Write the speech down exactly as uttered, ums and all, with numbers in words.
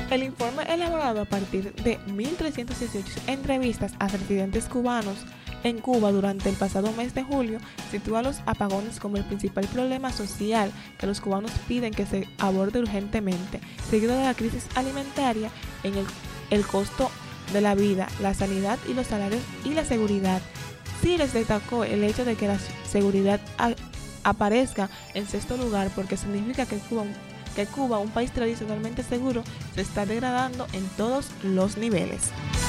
El informe elaborado a partir de mil trescientas dieciocho entrevistas a residentes cubanos en Cuba durante el pasado mes de julio sitúa los apagones como el principal problema social que los cubanos piden que se aborde urgentemente, seguido de la crisis alimentaria, en el, el costo de la vida, la sanidad y los salarios y la seguridad. Sí les destacó el hecho de que la seguridad a, aparezca en sexto lugar porque significa que Cuba, que Cuba, un país tradicionalmente seguro, se está degradando en todos los niveles.